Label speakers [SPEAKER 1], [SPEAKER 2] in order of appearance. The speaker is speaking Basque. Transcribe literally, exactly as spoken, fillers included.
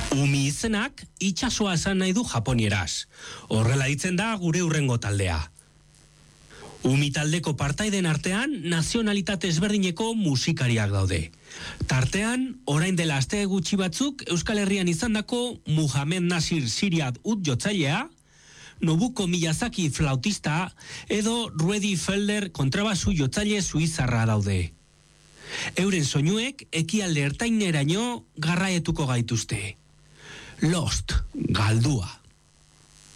[SPEAKER 1] Umi izenak itsasoa esan nahi du japonieraz. Horrela ditzen da gure hurrengo taldea. Umi taldeko partaiden artean nazionalitate ezberdineko musikariak daude. Tartean, orain dela aste gutxi batzuk Euskal Herrian izandako Muhammad Nasir Siriat ut jotzailea, Nobuko Miyazaki flautista edo Ruedi Felder kontrabasu jotzaile suizarra daude. Euren soinuek ekialde ertaineraino garraetuko gaituzte. Lost, galdua.